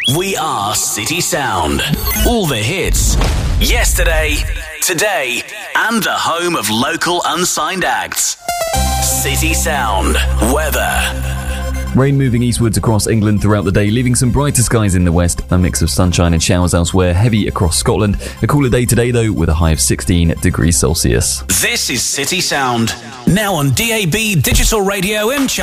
We are City Sound. All the hits. Yesterday, today, and the home of local unsigned acts. City Sound. Weather. Rain moving eastwards across England throughout the day, leaving some brighter skies in the west, a mix of sunshine and showers elsewhere, heavy across Scotland. A cooler day today, though, with a high of 16 degrees Celsius. This is City Sound. Now on DAB Digital Radio in China.